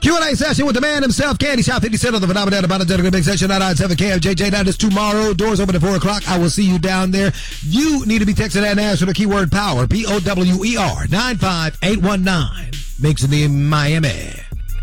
Q&A session with the man himself, Candy Shop 50 Cent on the phenomenon about a gentleman big session 997 KFJJ. That is tomorrow. Doors open at 4 o'clock. I will see you down there. You need to be texting that answer the keyword power, POWER, 95819. Makes it in Miami.